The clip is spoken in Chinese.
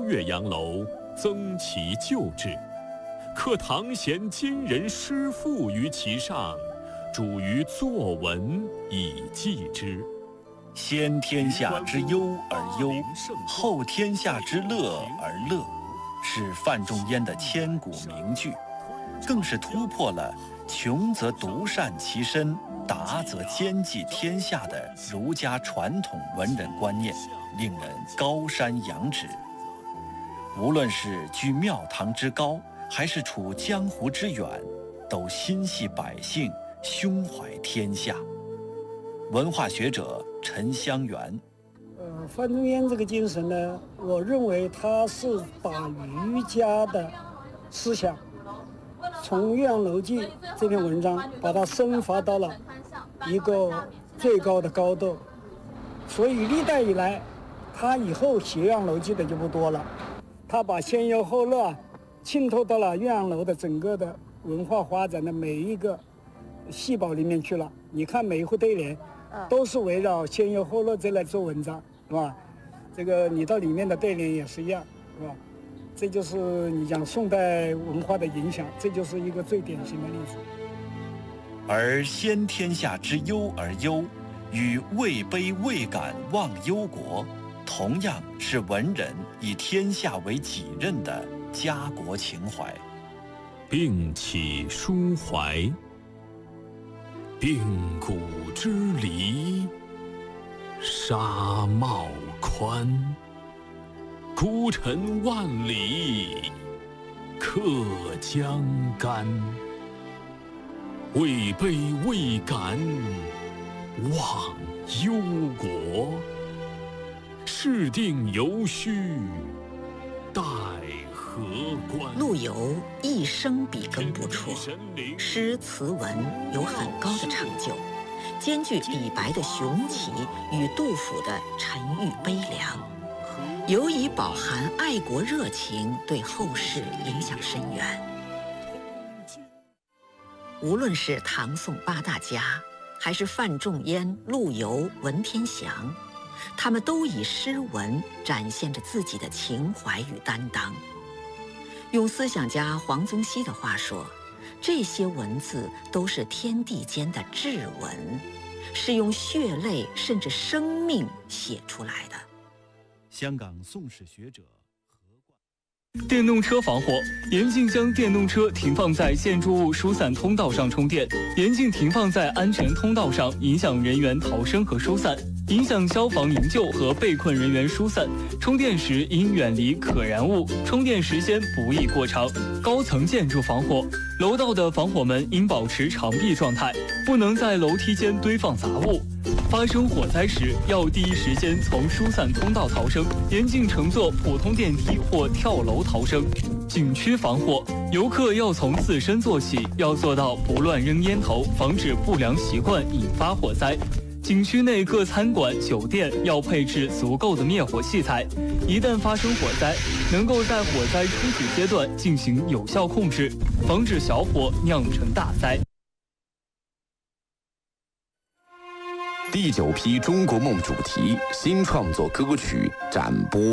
岳阳楼，增其旧制，刻唐贤今人诗赋于其上，主于作文以记之。 先天下之忧而忧，后天下之乐而乐，是范仲淹的千古名句，更是突破了穷则独善其身，达则兼济天下的儒家传统文人观念，令人高山仰止。无论是居庙堂之高，还是处江湖之远，都心系百姓，胸怀天下。文化学者陈香元， 范仲淹这个精神呢，我认为他是把儒家的思想从《岳阳楼记》这篇文章把它升华到了一个最高的高度，所以历代以来，他以后写《岳阳楼记》的就不多了，他把先忧后乐浸透到了岳阳楼的整个的文化发展的每一个细胞里面去了。你看每一户对联都是围绕先忧后乐这来做文章，是吧？这个你到里面的对联也是一样，是吧？这就是你讲宋代文化的影响，这就是一个最典型的例子。 而先天下之忧而忧，与位卑未敢忘忧国，同样是文人以天下为己任的家国情怀。 并起抒怀，鬓骨之离，纱帽宽。孤臣万里，客江干。位卑未敢忘忧国，事定犹须待何关。 陆游一生笔耕不辍，诗词文有很高的成就，兼具李白的雄奇与杜甫的沉郁悲凉，尤以饱含爱国热情，对后世影响深远。无论是唐宋八大家，还是范仲淹、陆游、文天祥，他们都以诗文展现着自己的情怀与担当。用思想家黄宗羲的话说，这些文字都是天地间的至文，是用血泪甚至生命写出来的。 香港宋史学者电动车防火，严禁将电动车停放在建筑物疏散通道上充电，严禁停放在安全通道上，影响人员逃生和疏散，影响消防营救和被困人员疏散。充电时应远离可燃物，充电时间不宜过长。高层建筑防火，楼道的防火门应保持长闭状态，不能在楼梯间堆放杂物。发生火灾时，要第一时间从疏散通道逃生，严禁乘坐普通电梯或跳楼逃生。景区防火，游客要从自身做起，要做到不乱扔烟头，防止不良习惯引发火灾。景区内各餐馆、酒店要配置足够的灭火器材，一旦发生火灾，能够在火灾初始阶段进行有效控制，防止小火酿成大灾。 第9批中国梦主题新创作歌曲展播。